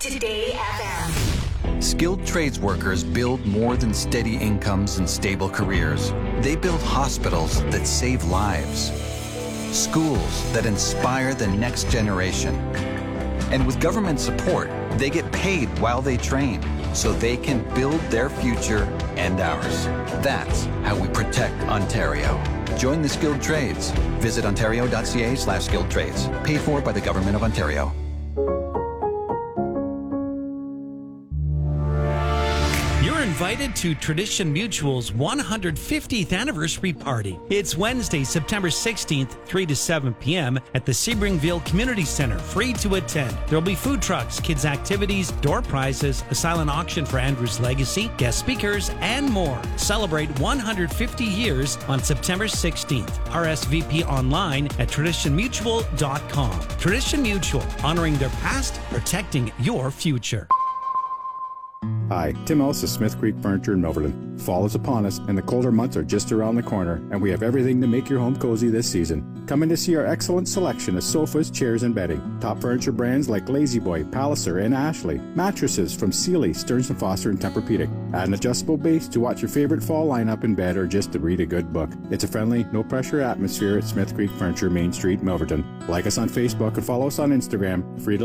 Today FM. Skilled trades workers build more than steady incomes and stable careers. They build hospitals that save lives, schools that inspire the next generation. And with government support, they get paid while they train, so they can build their future and ours. That's how we protect Ontario. Join the skilled trades. Visit ontario.ca/skilled trades. Paid for by the Government of Ontario. You're invited to Tradition Mutual's 150th anniversary party. It's Wednesday, September 16th, 3 to 7 p.m. at the Sebringville Community Center, free to attend. There'll be food trucks, kids' activities, door prizes, a silent auction for Andrew's legacy, guest speakers, and more. Celebrate 150 years on September 16th. RSVP online at traditionmutual.com. Tradition Mutual, honoring their past, protecting your future. Hi, Tim Ellis of Smith Creek Furniture in Milverton. Fall is upon us and the colder months are just around the corner, and we have everything to make your home cozy this season. Come in to see our excellent selection of sofas, chairs, and bedding. Top furniture brands like La-Z-Boy, Palliser, and Ashley. Mattresses from Sealy, Stearns & Foster, and Tempur-Pedic. Add an adjustable base to watch your favorite fall lineup in bed or just to read a good book. It's a friendly, no-pressure atmosphere at Smith Creek Furniture, Main Street, Milverton. Like us on Facebook and follow us on Instagram. Free to